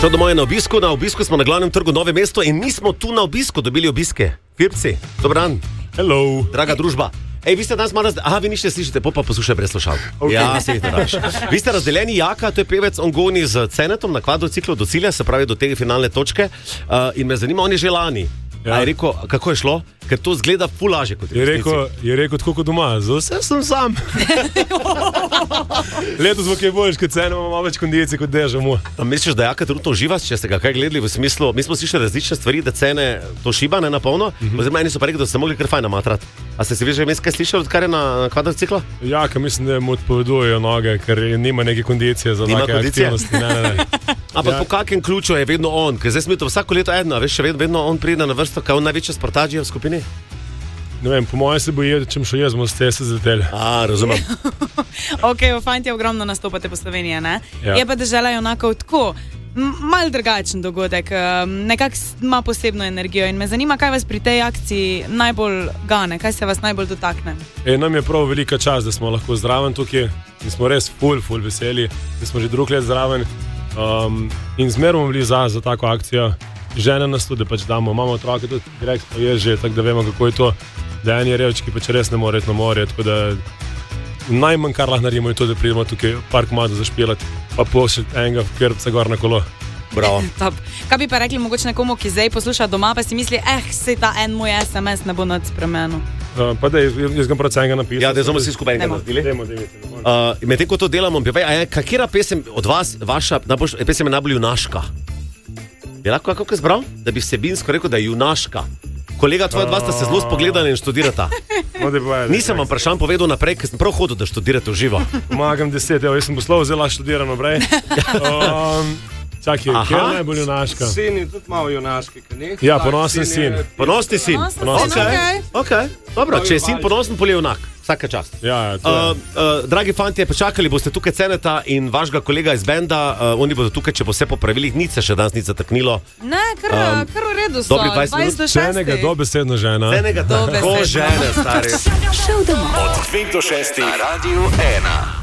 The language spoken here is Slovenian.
Šel domov je na obisku smo na glavnem trgu Nove mesto in mi smo tu na obisku dobili obiske. Firpci, dober dan. Hello. Draga družba. Ej, vi ste danes malo vi nište slišite, pa poslušaj brez slušalk. Okay. Ja, se jih ne daš. Vi ste razdeljeni, Jaka, to je pevec, on goni z Cenetom na kvadrociklu do cilja, se pravi do te finalne točke. In me zanima, on je že lani. Ja. A je rekel, kako je šlo? Ker to zgleda ful lažje kot je rekel tako kot doma, za vse sem sam. Letos bo kaj boljš, kot Cene, imamo več kondicije kot Dežamo. Misliš, da Jaka trenutno uživa, če ste ga kaj gledali v smislu, mi smo slišali različne stvari, da Cene to šiba, ne na polno, oziroma eni so pa rekli, da ste mogli kar fajn namatrati. A ste si vi že vmes kaj slišali, odkar je na kvadrociklu? Jaka, mislim, da mu odpovedujejo noge, ker nima neke kondicije za take aktivnosti. Ne. Ampak po kakem ključu je vedno on, ker zdaj smo to vsako leto eno, veš, še vedno on pride na vrsto, kaj on največji sportaž je v skupini? Ne vem, po mojem se boji, da čem šo jezmo s ceste zleteli. Razumem. Ok, fanti ogromno nastopate po Sloveniji, ne? Ja. Je pa Dežela Junakov tako, mal drugačen dogodek, nekako ima posebno energijo in me zanima, kaj vas pri tej akciji najbolj gane, kaj se vas najbolj dotakne. Nam je prav velika čast, da smo lahko zraven tukaj in smo res ful veseli, da smo že drug let zraven in zmer bomo bili za tako akcijo. Žene nas tudi pač damo, imamo otroke tudi direkt, pa je že, tako da vemo, kako je to, da eni revčki pač res ne more iti na morje, tako da najmanj kar lahko naredimo je to, da pridemo tukaj par komadov zašpilati, pa pošljati enega Firpca gor na kolo. Bravo. Kaj bi pa rekli mogoče nekomu, ki zdaj posluša doma, pa si misli, sej ta en moj SMS ne bo nad spremenil. Pa da, jaz ga prav enega napisal. Ja, da smo vsi skupaj enega naredili. Medtem ko to delamo, kakera pesem od vas, vaša pesem je najbolj junaška? Je lahko kako zbral, da bi vsebinsko rekel, da je junaška? Kolega, tvoja dva sta se zelo spogledali in študirata. Nisem vam vprašan povedal naprej, ker sem prav hodil, da študirate v živo. Pomagam 10, jaz sem poslov zelo študiran naprej. Čakaj, kje je najbolj junaška? Sin je tudi malo junaški, kaj ni? Ja, ponosen sin. Ponosni sin. Ok. Dobro, če je sin ponosen, pol je junak. Vsaka čast. Ja, dragi fantje, počakali boste tukaj Ceneta in vašega kolega iz benda. Oni bodo tukaj, če bo vse po pravilih, nič se še danes nič zataknilo. Ne, kar v redu so. Dobri 20 minut. Cenega dobesedno žena. Cenega tako žene, stari. Šel domov. Od 5 do 6 na Radiu 1.